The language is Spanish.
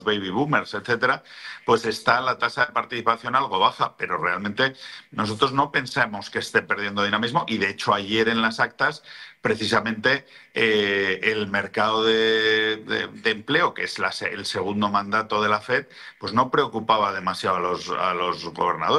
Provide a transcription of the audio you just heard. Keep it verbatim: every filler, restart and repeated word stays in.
baby boomers, etcétera, pues está la tasa de participación algo baja, pero realmente nosotros no pensamos que esté perdiendo dinamismo y de hecho ayer en las actas precisamente eh, el mercado de, de, de empleo, que es la, el segundo mandato de la FED, pues no preocupaba demasiado a los, a los gobernadores.